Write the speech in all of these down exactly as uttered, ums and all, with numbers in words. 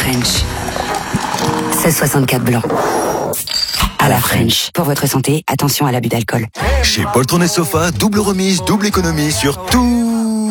French. seize soixante-quatre blanc. À la French. Pour votre santé, attention à l'abus d'alcool. Chez Poltron et Sofa, double remise, double économie sur tous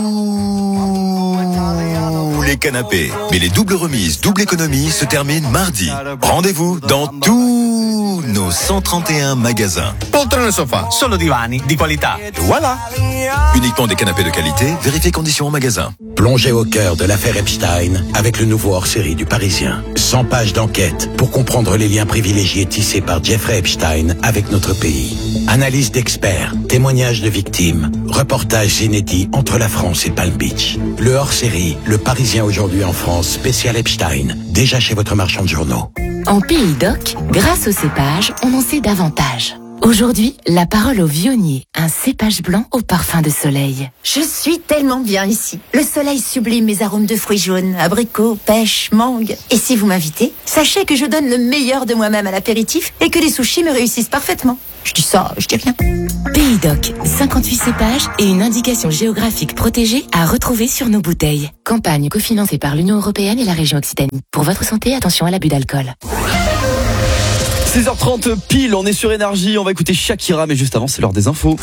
les canapés. Mais les doubles remises, double économie se terminent mardi. Rendez-vous dans tous nos cent trente et un magasins. Poltron et Sofa, solo divani di qualità. Voilà. Uniquement des canapés de qualité, vérifiez conditions en magasin. Plongez au cœur de l'affaire Epstein avec le nouveau hors-série du Parisien. cent pages d'enquête pour comprendre les liens privilégiés tissés par Jeffrey Epstein avec notre pays. Analyse d'experts, témoignages de victimes, reportages inédits entre la France et Palm Beach. Le hors-série, le Parisien aujourd'hui en France, spécial Epstein, déjà chez votre marchand de journaux. En Pays d'Oc, grâce au cépage, on en sait davantage. Aujourd'hui, la parole au vionnier, un cépage blanc au parfum de soleil. Je suis tellement bien ici. Le soleil sublime mes arômes de fruits jaunes, abricots, pêche, mangue. Et si vous m'invitez, sachez que je donne le meilleur de moi-même à l'apéritif et que les sushis me réussissent parfaitement. Je dis ça, je dis rien. Pays d'Oc, cinquante-huit cépages et une indication géographique protégée à retrouver sur nos bouteilles. Campagne cofinancée par l'Union européenne et la région Occitanie. Pour votre santé, attention à l'abus d'alcool. seize heures trente pile, on est sur Énergie, on va écouter Shakira, mais juste avant, c'est l'heure des infos.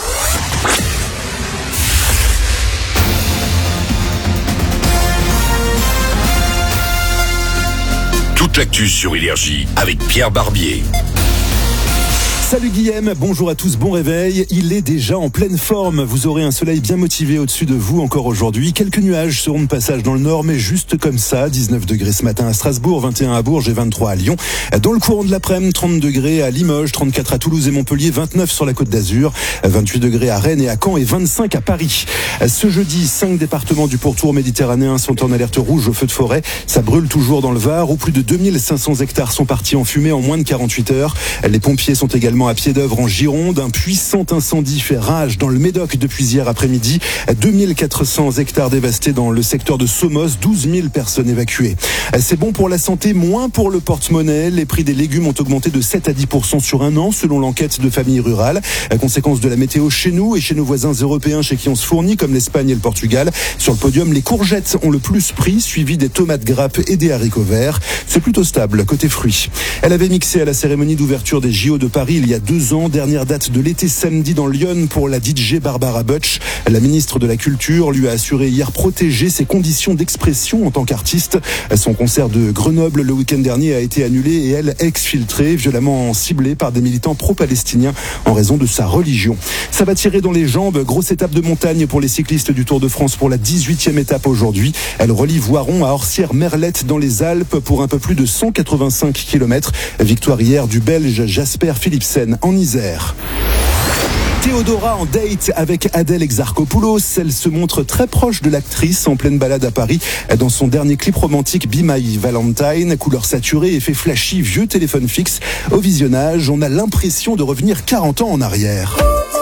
Toute l'actu sur Énergie avec Pierre Barbier. Salut Guillaume, bonjour à tous, bon réveil. Il est déjà en pleine forme. Vous aurez un soleil bien motivé au-dessus de vous encore aujourd'hui. Quelques nuages seront de passage dans le nord, mais juste comme ça. dix-neuf degrés ce matin à Strasbourg, vingt et un à Bourges et vingt-trois à Lyon. Dans le courant de l'après-midi, trente degrés à Limoges, trente-quatre à Toulouse et Montpellier, vingt-neuf sur la Côte d'Azur, vingt-huit degrés à Rennes et à Caen et vingt-cinq à Paris. Ce jeudi, cinq départements du pourtour méditerranéen sont en alerte rouge au feu de forêt. Ça brûle toujours dans le Var, où plus de deux mille cinq cents hectares sont partis en fumée en moins de quarante-huit heures. Les pompiers sont également à pied d'œuvre en Gironde. Un puissant incendie fait rage dans le Médoc depuis hier après-midi. deux mille quatre cents hectares dévastés dans le secteur de Somos, douze mille personnes évacuées. C'est bon pour la santé, moins pour le porte-monnaie. Les prix des légumes ont augmenté de sept à dix pour cent sur un an, selon l'enquête de Famille Rurale. Conséquence de la météo chez nous et chez nos voisins européens chez qui on se fournit, comme l'Espagne et le Portugal. Sur le podium, les courgettes ont le plus pris, suivi des tomates grappes et des haricots verts. C'est plutôt stable côté fruits. Elle avait mixé à la cérémonie d'ouverture des J O de Paris il y a deux ans. Dernière date de l'été samedi dans Lyon pour la D J Barbara Butch. La ministre de la Culture lui a assuré hier protéger ses conditions d'expression en tant qu'artiste. Son concert de Grenoble le week-end dernier a été annulé et elle exfiltrée, violemment ciblée par des militants pro-palestiniens en raison de sa religion. Ça va tirer dans les jambes. Grosse étape de montagne pour les cyclistes du Tour de France pour la dix-huitième étape aujourd'hui. Elle relie Voiron à Orsières-Merlette dans les Alpes pour un peu plus de cent quatre-vingt-cinq kilomètres. Victoire hier du Belge Jasper Philipsen en Isère. Théodora en date avec Adèle Exarchopoulos. Elle se montre très proche de l'actrice en pleine balade à Paris dans son dernier clip romantique Be My Valentine. Couleur saturée, effet flashy, vieux téléphone fixe. Au visionnage, on a l'impression de revenir quarante ans en arrière.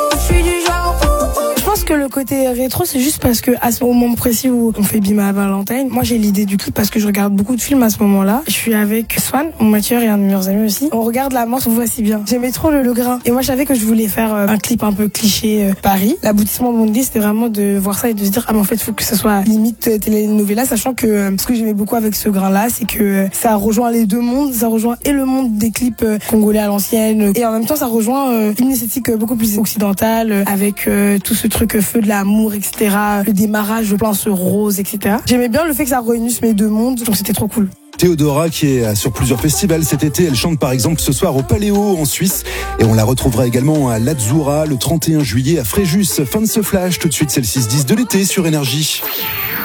Je pense que le côté rétro, c'est juste parce que à ce moment précis où on fait Be My Valentine, moi j'ai l'idée du clip parce que je regarde beaucoup de films à ce moment-là. Je suis avec Swan, mon mature et un de mes meilleurs amis aussi. On regarde La Mort, on voit si bien. J'aimais trop le, le grain. Et moi je savais que je voulais faire un clip un peu cliché euh, Paris. L'aboutissement de mon idée, c'était vraiment de voir ça et de se dire ah mais en fait il faut que ce soit limite telenovela, sachant que euh, ce que j'aimais beaucoup avec ce grain-là, c'est que euh, ça rejoint les deux mondes, ça rejoint et le monde des clips euh, congolais à l'ancienne et en même temps ça rejoint euh, une esthétique euh, beaucoup plus occidentale euh, avec euh, tout ce truc euh, feu de l'amour, et cetera. Le démarrage, le plan ce rose, et cetera. J'aimais bien le fait que ça réunisse mes deux mondes, donc c'était trop cool. Théodora qui est sur plusieurs festivals cet été, elle chante par exemple ce soir au Paléo en Suisse et on la retrouvera également à l'Azzurra le trente et un juillet à Fréjus. Fin de ce flash, tout de suite c'est le six dix de l'été sur Énergie.